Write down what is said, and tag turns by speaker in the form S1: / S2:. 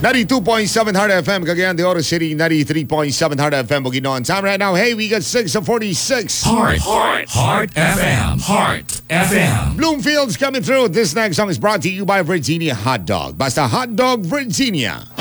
S1: 92.7 Heart FM, Cagayan de Oro City, 93.7 Heart FM, Bukidnon. Time right now, hey, we got 6:46.
S2: Heart FM. Heart FM.
S1: Bloomfield's coming through. This next song is brought to you by Virginia Hot Dog. Basta Hot Dog Virginia.